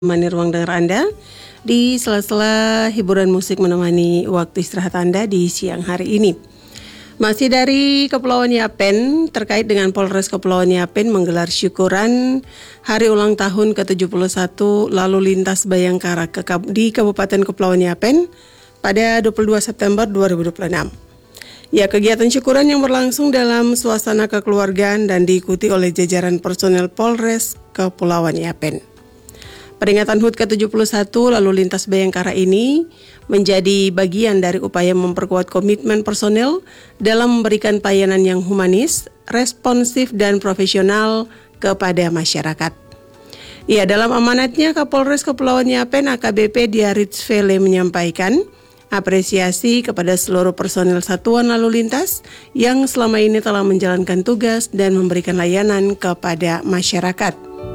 menemani ruang dengar Anda di sela-sela hiburan musik menemani waktu istirahat Anda di siang hari ini. Masih dari Kepulauan Yapen, terkait dengan Polres Kepulauan Yapen menggelar syukuran hari ulang tahun ke-71 Lalu Lintas Bayangkara di Kabupaten Kepulauan Yapen pada 22 September 2026. Ya, kegiatan syukuran yang berlangsung dalam suasana kekeluargaan dan diikuti oleh jajaran personel Polres Kepulauan Yapen. Peringatan HUT ke-71 Lalu Lintas Bayangkara ini menjadi bagian dari upaya memperkuat komitmen personel dalam memberikan pelayanan yang humanis, responsif, dan profesional kepada masyarakat. Ya, dalam amanatnya Kapolres Kepulauan Yapen AKBP Diarits Vele menyampaikan apresiasi kepada seluruh personel Satuan Lalu Lintas yang selama ini telah menjalankan tugas dan memberikan layanan kepada masyarakat.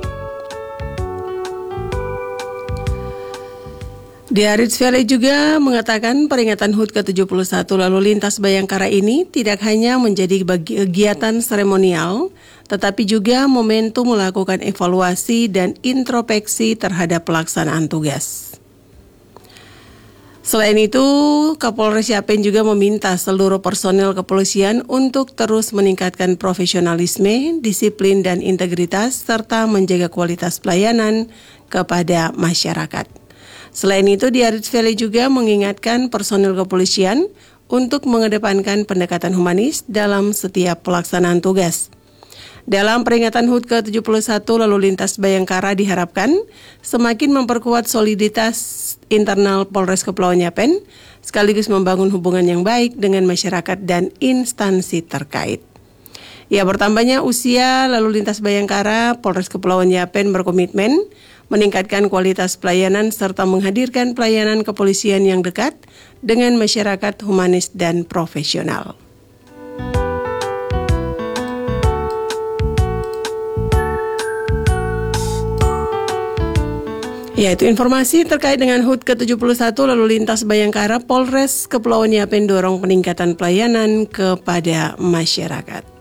Diarits Vele juga mengatakan peringatan HUT ke-71 Lalu Lintas Bayangkara ini tidak hanya menjadi kegiatan seremonial, tetapi juga momentum melakukan evaluasi dan introspeksi terhadap pelaksanaan tugas. Selain itu, Kapolres Yapen juga meminta seluruh personel kepolisian untuk terus meningkatkan profesionalisme, disiplin, dan integritas, serta menjaga kualitas pelayanan kepada masyarakat. Selain itu, Diarits Vele juga mengingatkan personil kepolisian untuk mengedepankan pendekatan humanis dalam setiap pelaksanaan tugas. Dalam peringatan HUT ke-71 Lalu Lintas Bayangkara diharapkan semakin memperkuat soliditas internal Polres Kepulauan Yapen, sekaligus membangun hubungan yang baik dengan masyarakat dan instansi terkait. Ya, bertambahnya usia Lalu Lintas Bayangkara, Polres Kepulauan Yapen berkomitmen meningkatkan kualitas pelayanan serta menghadirkan pelayanan kepolisian yang dekat dengan masyarakat, humanis, dan profesional. Ya, itu informasi terkait dengan HUT ke-71 Lalu Lintas Bayangkara. Polres Kepulauan Yapen dorong peningkatan pelayanan kepada masyarakat.